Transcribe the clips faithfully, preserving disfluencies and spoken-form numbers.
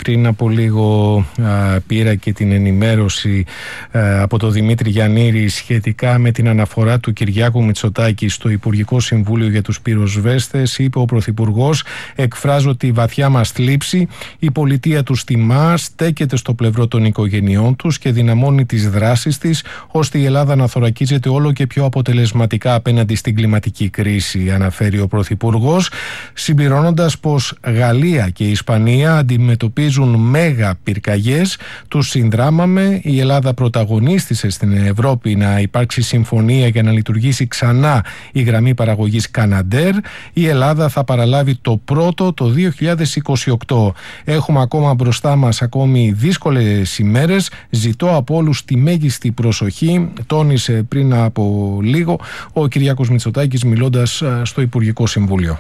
πριν από λίγο α, πήρα και την ενημέρωση α, από τον Δημήτρη Γιαννήρη σχετικά με την αναφορά του Κυριάκου Μητσοτάκη στο Υπουργικό Συμβούλιο για τους Πυροσβέστες. Είπε ο Πρωθυπουργός: εκφράζω τη βαθιά μας θλίψη. Η πολιτεία τους τιμά, στέκεται στο πλευρό των οικογενειών τους και δυναμώνει τις δράσεις της, ώστε η Ελλάδα να θωρακίζεται όλο και πιο αποτελεσματικά απέναντι στην κλιματική κρίση, αναφέρει ο Πρωθυπουργός, συμπληρώνοντας πως Γαλλία και η Ισπανία αντιμετωπίζουν μέγα πυρκαγιές. Τους συνδράμαμε. Η Ελλάδα πρωταγωνίστησε στην Ευρώπη να υπάρξει συμφωνία για να λειτουργήσει ξανά η γραμμή παραγωγής Καναντέρ. Η Ελλάδα θα παραλάβει το πρώτο το δύο χιλιάδες είκοσι οκτώ. Έχουμε ακόμα μπροστά μας ακόμη δύσκολες ημέρες. Ζητώ από όλους τη μέγιστη προσοχή, τόνισε πριν από λίγο ο Κυριάκος Μητσοτάκης μιλώντας στο Υπουργικό Συμβούλιο.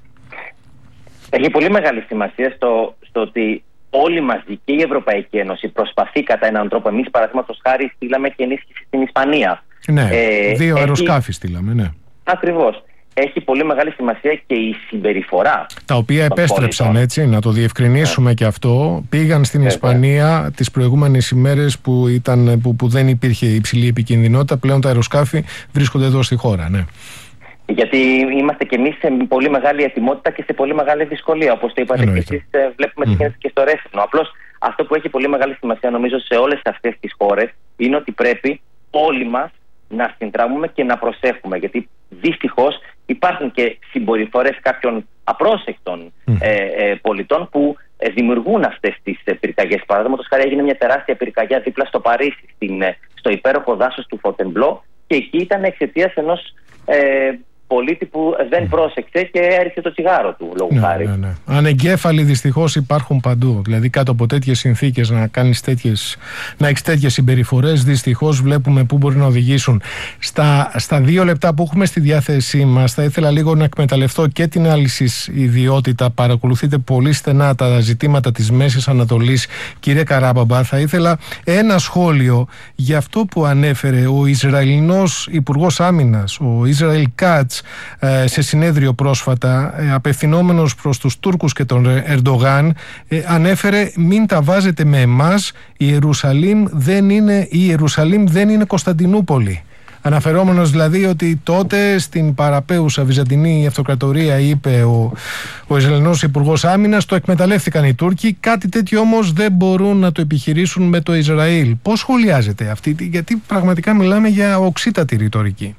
Έχει πολύ μεγάλη σημασία στο, στο ότι όλοι μαζί και η Ευρωπαϊκή Ένωση προσπαθεί κατά έναν τρόπο. Εμείς, παραδείγματος χάρη, στείλαμε και ενίσχυση στην Ισπανία. Ναι, ε, δύο έχει... αεροσκάφη στείλαμε, ναι. Ακριβώς. Έχει πολύ μεγάλη σημασία και η συμπεριφορά. Τα οποία επέστρεψαν, πολιτών. Έτσι, να το διευκρινίσουμε yeah. και αυτό. Πήγαν στην yeah. Ισπανία τις προηγούμενες ημέρες που, ήταν, που, που δεν υπήρχε υψηλή επικινδυνότητα. Πλέον τα αεροσκάφη βρίσκονται εδώ στη χώρα, ναι. Γιατί είμαστε κι εμείς σε πολύ μεγάλη ετοιμότητα και σε πολύ μεγάλη δυσκολία. Όπως το είπατε και εσείς, βλέπουμε τι mm. γίνεται και στο Ρέθυμνο. Απλώς αυτό που έχει πολύ μεγάλη σημασία, νομίζω, σε όλες αυτές τις χώρες είναι ότι πρέπει όλοι μας να συνδράμουμε και να προσέχουμε. Γιατί δυστυχώς υπάρχουν και συμπεριφορές κάποιων απρόσεκτων mm. ε, ε, πολιτών που ε, δημιουργούν αυτές τις ε, πυρκαγιές. Παραδείγματος χάρη, έγινε μια τεράστια πυρκαγιά δίπλα στο Παρίσι, στην, ε, στο υπέροχο δάσος του Φοντεμπλό, και εκεί ήταν εξαιτίας ενός ε, πολίτη που δεν πρόσεξε και έριξε το τσιγάρο του, λόγου χάρη. Ναι, ναι, ναι. Ανεγκέφαλοι δυστυχώς υπάρχουν παντού. Δηλαδή, κάτω από τέτοιες συνθήκες να κάνεις τέτοιες, να έχεις τέτοιες συμπεριφορές, δυστυχώς βλέπουμε πού μπορεί να οδηγήσουν. Στα, στα δύο λεπτά που έχουμε στη διάθεσή μας, θα ήθελα λίγο να εκμεταλλευτώ και την άλλη σας ιδιότητα. Παρακολουθείτε πολύ στενά τα ζητήματα της Μέσης Ανατολής, κύριε Καράμπαμπα. Θα ήθελα ένα σχόλιο για αυτό που ανέφερε ο Ισραηλινός Υπουργός Άμυνας, ο Ισραήλ Κάτς, σε συνέδριο πρόσφατα, απευθυνόμενος προς τους Τούρκους και τον Ερντογάν, ανέφερε: μην τα βάζετε με εμάς, η Ιερουσαλήμ δεν είναι, η Ιερουσαλήμ δεν είναι Κωνσταντινούπολη. Αναφερόμενος δηλαδή ότι τότε στην παραπέουσα Βυζαντινή Αυτοκρατορία, είπε ο, ο Ισραηλινός Υπουργός Άμυνας, το εκμεταλλεύτηκαν οι Τούρκοι. Κάτι τέτοιο όμως δεν μπορούν να το επιχειρήσουν με το Ισραήλ. Πώς σχολιάζετε αυτή, γιατί πραγματικά μιλάμε για οξύτατη ρητορική?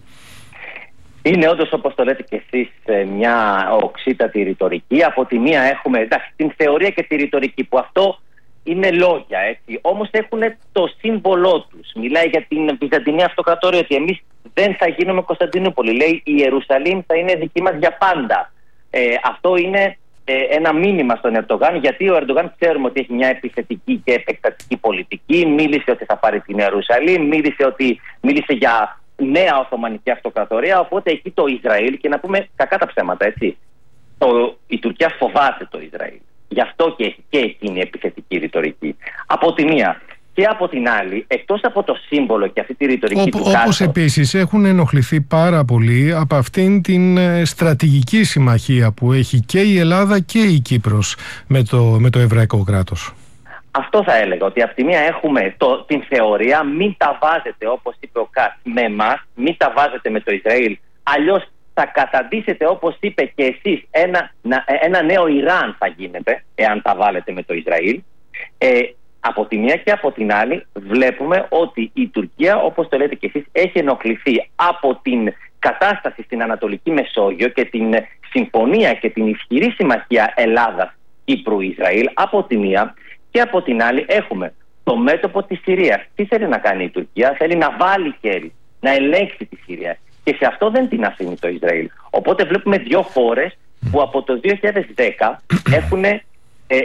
Είναι όντως, όπως το λέτε και εσείς, μια οξύτατη ρητορική. Από τη μία έχουμε, εντάξει, την θεωρία και τη ρητορική, που αυτό είναι λόγια, έτσι. Όμως έχουν το σύμβολό τους. Μιλάει για την Βυζαντινή Αυτοκρατορία, ότι εμείς δεν θα γίνουμε Κωνσταντινούπολη. Λέει η Ιερουσαλήμ θα είναι δική μας για πάντα. Ε, αυτό είναι ε, ένα μήνυμα στον Ερντογάν, γιατί ο Ερντογάν ξέρουμε ότι έχει μια επιθετική και επεκτατική πολιτική. Μίλησε ότι θα πάρει την Ιερουσαλήμ, μίλησε, ότι, μίλησε για νέα Οθωμανική Αυτοκρατορία, οπότε εκεί το Ισραήλ, και να πούμε κακά τα ψέματα, έτσι, το, η Τουρκία φοβάται το Ισραήλ. Γι' αυτό και έχει και εκείνη η επιθετική ρητορική. Από τη μία. Και από την άλλη, εκτός από το σύμβολο και αυτή τη ρητορική Όπο, του κάτω... Όπως επίσης έχουν ενοχληθεί πάρα πολύ από αυτήν την στρατηγική συμμαχία που έχει και η Ελλάδα και η Κύπρος με το, με το εβραϊκό κράτος. Αυτό θα έλεγα, ότι από τη μία έχουμε το, την θεωρία μην τα βάζετε, όπως είπε ο Κάτς, με εμάς, μην τα βάζετε με το Ισραήλ, αλλιώς θα καταντήσετε, όπως είπε και εσείς, ένα, ένα νέο Ιράν θα γίνεται, εάν τα βάλετε με το Ισραήλ. Ε, από τη μία, και από την άλλη βλέπουμε ότι η Τουρκία, όπως το λέτε και εσείς, έχει ενοχληθεί από την κατάσταση στην Ανατολική Μεσόγειο και την συμφωνία και την ισχυρή συμμαχία Ελλάδας-Κύπρου-Ισραήλ, από τη μία. Και από την άλλη έχουμε το μέτωπο της Συρίας. Τι θέλει να κάνει η Τουρκία? Θέλει να βάλει χέρι, να ελέγξει τη Συρία. Και σε αυτό δεν την αφήνει το Ισραήλ. Οπότε βλέπουμε δύο χώρες που από το δύο χιλιάδες δέκα έχουν ε, ε,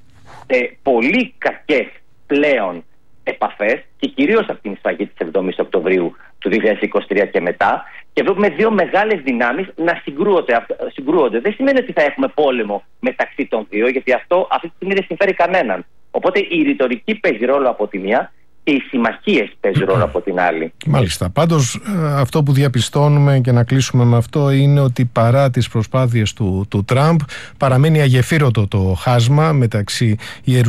πολύ κακές πλέον επαφές, και κυρίως από την σφαγή της εβδόμης Οκτωβρίου του δύο χιλιάδες είκοσι τρία και μετά, και βλέπουμε δύο μεγάλες δυνάμεις να συγκρούονται. συγκρούονται. Δεν σημαίνει ότι θα έχουμε πόλεμο μεταξύ των δύο, γιατί αυτό αυτή τη στιγμή δεν συμφέρει κανέναν. Οπότε η ρητορική παίζει ρόλο από τη μία και οι συμμαχίες παίζουν ρόλο από την άλλη. Μάλιστα. Πάντως αυτό που διαπιστώνουμε, και να κλείσουμε με αυτό, είναι ότι παρά τις προσπάθειες του, του Τραμπ παραμένει αγεφύρωτο το χάσμα μεταξύ Ιερουσαλήμ